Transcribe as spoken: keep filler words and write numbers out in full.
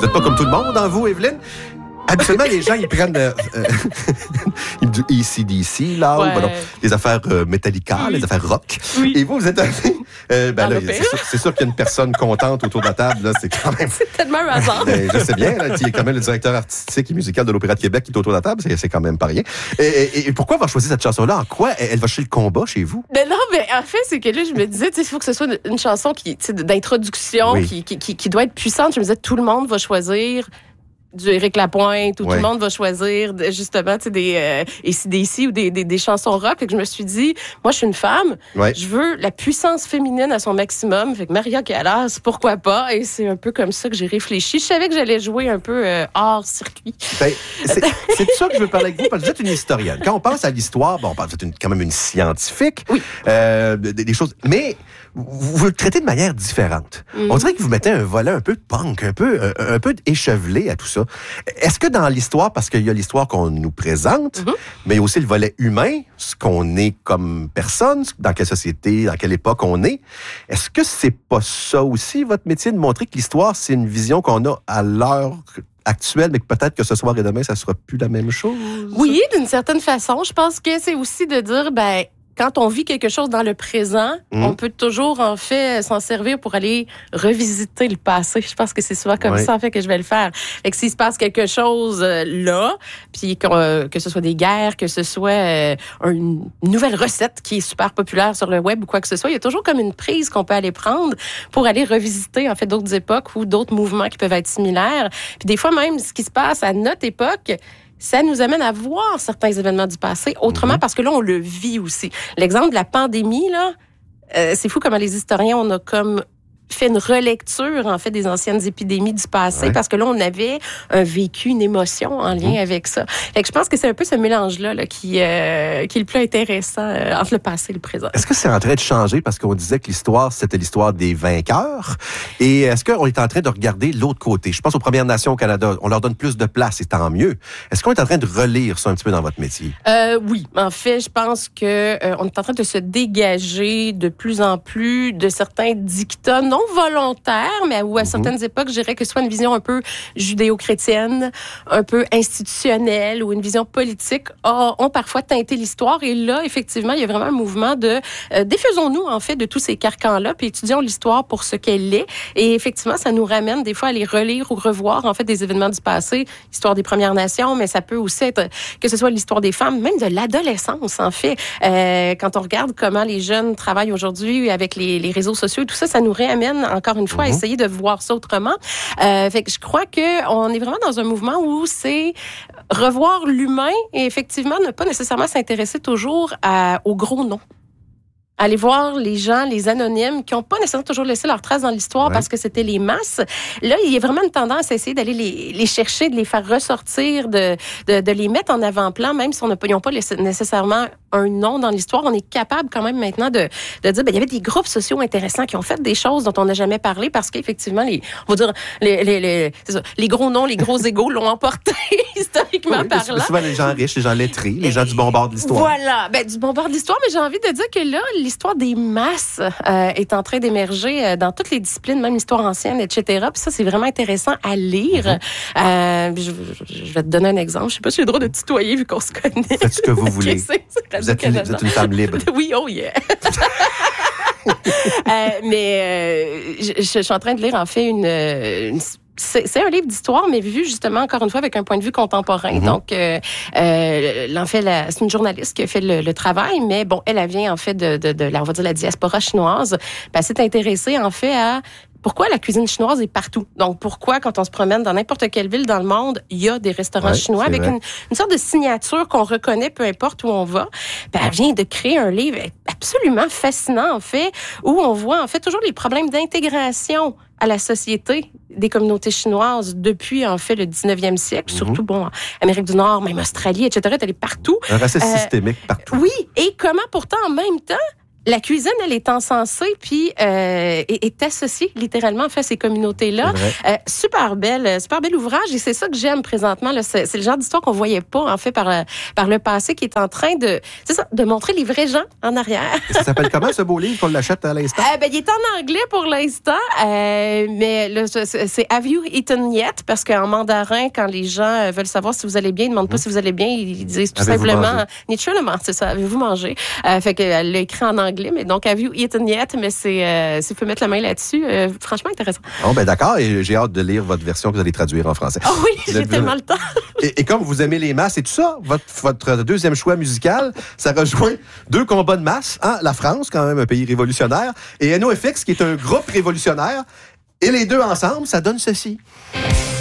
n'êtes pas comme tout le monde, hein, vous, Evelyne? Habituellement, les gens, ils prennent euh, euh, du A C D C, là, ouais. ou, ben non, des affaires euh, Metallica, oui. les affaires rock. Oui. Et vous, vous êtes allé... Euh, ben là, c'est, sûr, c'est sûr qu'il y a une personne contente autour de la table, là, c'est quand même... C'est tellement un hasard. Ben, je sais bien, là, il y a quand même le directeur artistique et musical de l'Opéra de Québec qui est autour de la table, c'est, c'est quand même pas rien. Et, et, et pourquoi avoir choisi cette chanson-là? En quoi elle va chercher le combat chez vous? Ben non, mais en fait, c'est que là, je me disais, il faut que ce soit une, une chanson qui, d'introduction, oui. qui, qui, qui, qui doit être puissante. Je me disais, tout le monde va choisir du Éric Lapointe, où ouais. tout le monde va choisir justement des euh, A C D C ou des, des, des chansons rock. Fait que je me suis dit, moi, je suis une femme, ouais. je veux la puissance féminine à son maximum. Fait que Maria Callas, pourquoi pas? Et c'est un peu comme ça que j'ai réfléchi. Je savais que j'allais jouer un peu euh, hors circuit. Ben, c'est, c'est de ça que je veux parler avec vous, parce que vous êtes une historienne. Quand on pense à l'histoire, bon, vous êtes une, quand même une scientifique, oui. euh, des, des choses, mais vous, vous le traitez de manière différente. Mm. On dirait que vous mettez un volet un peu punk, un peu, un, un peu échevelé à tout ça. Est-ce que dans l'histoire, parce qu'il y a l'histoire qu'on nous présente, mm-hmm. mais il y a aussi le volet humain, ce qu'on est comme personne, dans quelle société, dans quelle époque on est, est-ce que c'est pas ça aussi, votre métier, de montrer que l'histoire, c'est une vision qu'on a à l'heure actuelle, mais que peut-être que ce soir et demain, ça sera plus la même chose? Oui, d'une certaine façon. Je pense que c'est aussi de dire, ben, quand on vit quelque chose dans le présent, mmh. on peut toujours, en fait, s'en servir pour aller revisiter le passé. Je pense que c'est souvent comme oui. ça, en fait, que je vais le faire. Fait que s'il se passe quelque chose euh, là, puis que, euh, que ce soit des guerres, que ce soit euh, une nouvelle recette qui est super populaire sur le web ou quoi que ce soit, il y a toujours comme une prise qu'on peut aller prendre pour aller revisiter, en fait, d'autres époques ou d'autres mouvements qui peuvent être similaires. Puis des fois, même, ce qui se passe à notre époque, ça nous amène à voir certains événements du passé autrement, mm-hmm. parce que là, on le vit aussi. L'exemple de la pandémie, là, euh, c'est fou comment les historiens, on a comme fait une relecture, en fait, des anciennes épidémies du passé, ouais. parce que là, on avait un vécu, une émotion en lien mm-hmm. avec ça. Fait que je pense que c'est un peu ce mélange-là là, qui, euh, qui est le plus intéressant euh, entre le passé et le présent. Est-ce que c'est en train de changer parce qu'on disait que l'histoire, c'était l'histoire des vainqueurs? Et est-ce qu'on est en train de regarder l'autre côté? Je pense aux Premières Nations au Canada. On leur donne plus de place, et tant mieux. Est-ce qu'on est en train de relire ça un petit peu dans votre métier? Euh, oui. En fait, je pense que euh, on est en train de se dégager de plus en plus de certains dictats non volontaire, mais où à mm-hmm. certaines époques, je dirais que soit une vision un peu judéo-chrétienne, un peu institutionnelle ou une vision politique a, ont parfois teinté l'histoire. Et là, effectivement, il y a vraiment un mouvement de euh, défaisons-nous, en fait, de tous ces carcans-là, puis étudions l'histoire pour ce qu'elle est. Et effectivement, ça nous ramène des fois à les relire ou revoir, en fait, des événements du passé, l'histoire des Premières Nations, mais ça peut aussi être que ce soit l'histoire des femmes, même de l'adolescence, en fait. Euh, quand on regarde comment les jeunes travaillent aujourd'hui avec les, les réseaux sociaux et tout ça, ça nous réamène encore une fois, à essayer de voir ça autrement. Euh, fait que je crois qu'on est vraiment dans un mouvement où c'est revoir l'humain et effectivement ne pas nécessairement s'intéresser toujours à, aux gros noms. Aller voir les gens, les anonymes, qui n'ont pas nécessairement toujours laissé leur trace dans l'histoire ouais. parce que c'était les masses. Là, il y a vraiment une tendance à essayer d'aller les, les chercher, de les faire ressortir, de, de, de les mettre en avant-plan, même si on n'a pas, ils n'ont pas nécessairement un nom dans l'histoire. On est capable quand même maintenant de, de dire, ben, il y avait des groupes sociaux intéressants qui ont fait des choses dont on n'a jamais parlé parce qu'effectivement, les, on va dire, les, les, les, c'est ça, les gros noms, les gros égos l'ont emporté historiquement oui, parlant. Souvent les gens riches, les gens lettrés, les gens du bon bord de l'histoire. Voilà, ben, du bon bord de l'histoire, mais j'ai envie de dire que là, l'histoire des masses euh, est en train d'émerger euh, dans toutes les disciplines, même l'histoire ancienne, et cetera. Puis ça, c'est vraiment intéressant à lire. Mm-hmm. Euh, je, je vais te donner un exemple. Je sais pas si j'ai le droit de tutoyer vu qu'on se connaît. Faites ce que vous voulez. c'est, c'est vous, êtes une, vous êtes une femme libre. Oui, oh yeah. euh, mais euh, je, je suis en train de lire, en fait, une... une C'est, c'est un livre d'histoire, mais vu justement, encore une fois, avec un point de vue contemporain. Mm-hmm. Donc, euh, euh, en fait, la, c'est une journaliste qui a fait le, le travail, mais bon, elle, elle vient en fait de, de, de la, on va dire, la diaspora chinoise. Puis elle s'est intéressée en fait à pourquoi la cuisine chinoise est partout. Donc, pourquoi, quand on se promène dans n'importe quelle ville dans le monde, il y a des restaurants ouais, chinois avec une, une sorte de signature qu'on reconnaît peu importe où on va. Puis elle vient de créer un livre absolument fascinant, en fait, où on voit, en fait, toujours les problèmes d'intégration à la société des communautés chinoises depuis, en fait, le dix-neuvième siècle, mm-hmm. surtout, bon, Amérique du Nord, même Australie, et cetera, elle est partout. Un racisme euh, systémique partout. Oui, et comment, pourtant, en même temps, La cuisine, elle est encensée, puis euh, est, est associée littéralement en fait à ces communautés-là. Euh, super belle, super bel ouvrage, et c'est ça que j'aime présentement. Là. C'est, c'est le genre d'histoire qu'on voyait pas en fait par par le passé, qui est en train de, c'est ça, de montrer les vrais gens en arrière. Et ça s'appelle comment ce beau livre qu'on l'achète à l'instant? Euh, ben, il est en anglais pour l'instant, euh, mais là, c'est Have you eaten yet? Parce qu'en mandarin, quand les gens veulent savoir si vous allez bien, ils ne demandent pas mmh. si vous allez bien, ils disent tout Avez-vous simplement naturellement, c'est ça, avez-vous mangé? Euh, fait qu'elle l'a écrit en anglais, mais donc Have you eaten yet? Mais c'est, euh, si vous pouvez mettre la main là-dessus, euh, franchement intéressant. Bon, ben d'accord, et j'ai hâte de lire votre version que vous allez traduire en français. Oh oui, j'ai êtes... tellement le temps. et, et comme vous aimez les masses et tout ça, votre, votre deuxième choix musical, ça rejoint deux combats de masse, hein? La France, quand même un pays révolutionnaire, et NoFX, qui est un groupe révolutionnaire, et les deux ensemble, ça donne ceci.